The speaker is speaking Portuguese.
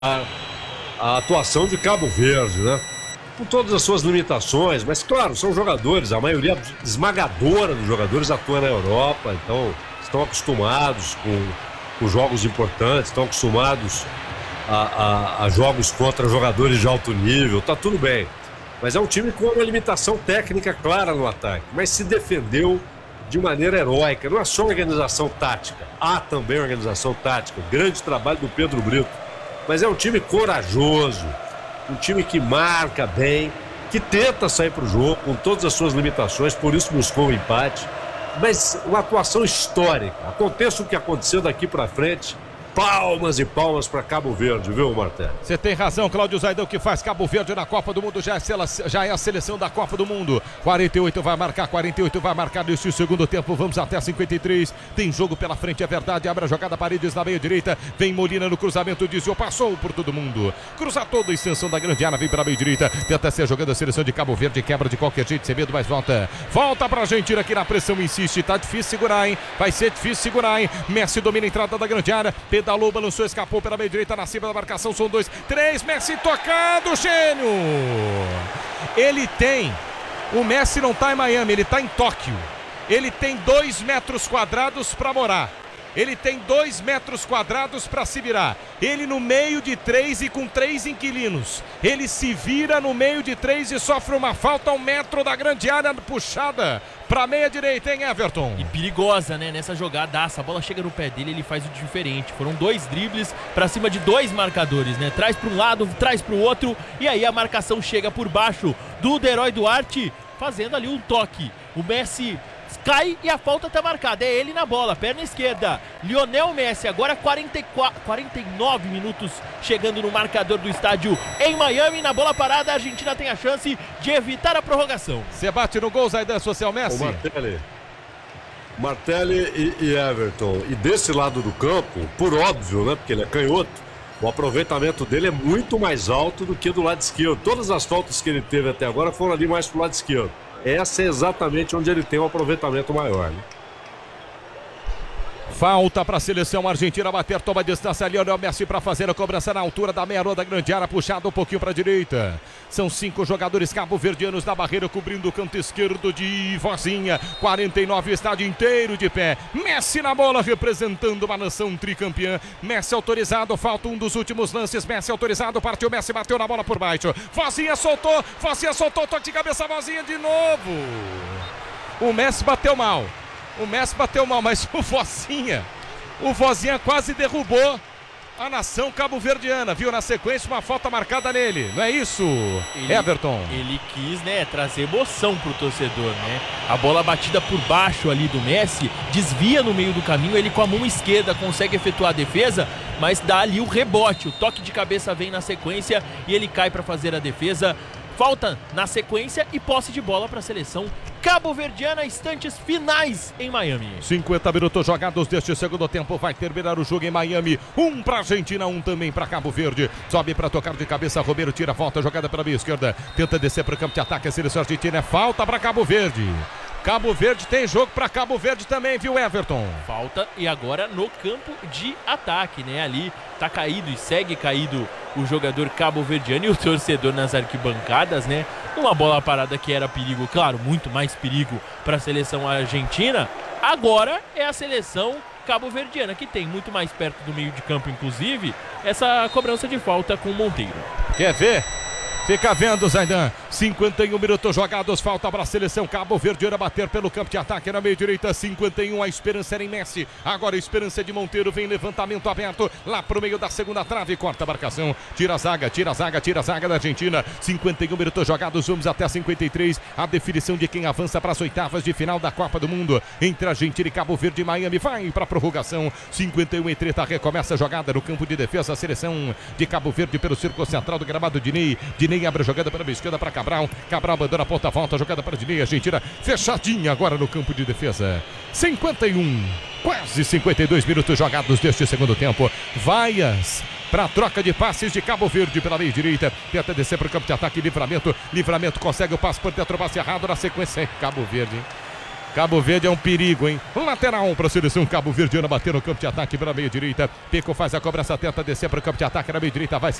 a atuação de Cabo Verde, né? Com todas as suas limitações, mas claro, são jogadores, a maioria esmagadora dos jogadores atua na Europa, então estão acostumados com jogos importantes, estão acostumados a jogos contra jogadores de alto nível, tá tudo bem. Mas é um time com uma limitação técnica clara no ataque, mas se defendeu de maneira heróica. Não é só organização tática, há também organização tática, grande trabalho do Pedro Brito, mas é um time corajoso, um time que marca bem, que tenta sair para o jogo com todas as suas limitações, por isso buscou um empate, mas uma atuação histórica. Aconteça o que aconteceu daqui para frente, palmas e palmas para Cabo Verde, viu, Martelli? Você tem razão, Cláudio Zaidão, que faz Cabo Verde na Copa do Mundo, já é a seleção da Copa do Mundo. 48 vai marcar neste segundo tempo, vamos até 53, tem jogo pela frente, é verdade, abre a jogada, Paredes na meia direita, vem Molina no cruzamento, desviou, passou por todo mundo, cruza toda a extensão da grande área, vem para a meia direita, tenta ser jogando a seleção de Cabo Verde, quebra de qualquer jeito, sem medo, mas volta pra Argentina aqui na pressão, insiste, tá difícil segurar, hein, vai ser difícil segurar, hein, Messi domina a entrada da grande área, pedalou, balançou, escapou pela meia direita, na cima da marcação, são 2, 3, Messi tocando, gênio! O Messi não tá em Miami, ele tá em Tóquio. Ele tem 2 metros quadrados para morar. Ele tem 2 metros quadrados para se virar. Ele no meio de 3 e com 3 inquilinos. Ele se vira no meio de 3 e sofre uma falta 1 metro da grande área puxada para meia direita, hein, Everton? E perigosa, né, nessa jogadaça. A bola chega no pé dele, ele faz o diferente. Foram 2 dribles para cima de 2 marcadores, né? Traz para um lado, traz para o outro. E aí a marcação chega por baixo do Deroy Duarte, fazendo ali um toque. O Messi cai e a falta tá marcada, é ele na bola, perna esquerda, Lionel Messi, agora 49 minutos chegando no marcador do estádio em Miami, na bola parada, a Argentina tem a chance de evitar a prorrogação. Você bate no gol, Zaidan, social Messi? Martelli e Everton, e desse lado do campo, por óbvio, né, porque ele é canhoto, o aproveitamento dele é muito mais alto do que do lado esquerdo. Todas as faltas que ele teve até agora foram ali mais pro lado esquerdo. Essa é exatamente onde ele tem um aproveitamento maior, né? Falta para a seleção argentina bater, toma a distância, Lionel Messi para fazer a cobrança na altura da meia-lua da grande área, puxado um pouquinho para a direita. São 5 jogadores cabo-verdianos na barreira, cobrindo o canto esquerdo de Vozinha. 49, estádio inteiro de pé. Messi na bola, representando uma nação tricampeã. Messi autorizado, falta um dos últimos lances. Messi autorizado, partiu Messi, bateu na bola por baixo. Vozinha soltou, toque de cabeça, Vozinha de novo. O Messi bateu mal, mas o Vozinha quase derrubou a nação cabo-verdiana, viu? Na sequência, uma falta marcada nele, não é isso, Everton? Ele quis, né, trazer emoção pro torcedor, né? A bola batida por baixo ali do Messi, desvia no meio do caminho, ele com a mão esquerda consegue efetuar a defesa, mas dá ali o rebote, o toque de cabeça vem na sequência e ele cai para fazer a defesa. Falta na sequência e posse de bola para a seleção cabo-verdiana, instantes finais em Miami. 50 minutos jogados deste segundo tempo, vai terminar o jogo em Miami. 1 para Argentina, 1 também para Cabo Verde. Sobe para tocar de cabeça, Romero tira a volta, jogada pela meia esquerda, tenta descer para o campo de ataque, a seleção argentina, é falta para Cabo Verde. Cabo Verde tem jogo para Cabo Verde também, viu, Everton? Falta e agora no campo de ataque, né? Ali tá caído e segue caído o jogador cabo-verdiano e o torcedor nas arquibancadas, né? Uma bola parada que era perigo, claro, muito mais perigo para a seleção argentina. Agora é a seleção cabo-verdiana que tem muito mais perto do meio de campo, inclusive, essa cobrança de falta com o Monteiro. Quer ver? Fica vendo, Zaidan. 51 minutos jogados, falta para a seleção cabo-verdiana bater pelo campo de ataque na meia direita. 51, a esperança era em Messi. Agora a esperança é de Monteiro, vem levantamento aberto lá pro meio da segunda trave, corta a marcação, tira a zaga da Argentina. 51 minutos jogados, vamos até 53. A definição de quem avança para as oitavas de final da Copa do Mundo entre Argentina e Cabo Verde e Miami. Vai para a prorrogação. 51 e 30, recomeça a jogada no campo de defesa. A seleção de Cabo Verde pelo círculo central do gramado. Dinei abre a jogada pela esquerda para Cabral abandona a ponta, volta, jogada para Dinei, Argentina fechadinha agora no campo de defesa. 51, quase 52 minutos jogados deste segundo tempo. Vaias para a troca de passes de Cabo Verde pela meia direita, tenta descer para o campo de ataque, Livramento consegue o passe por dentro, passe errado na sequência, Cabo Verde. Cabo Verde é um perigo, hein? Lateral para a seleção cabo-verdiana, bater no campo de ataque pela meia direita. Peco faz a cobrança, tenta descer para o campo de ataque na meia direita, vai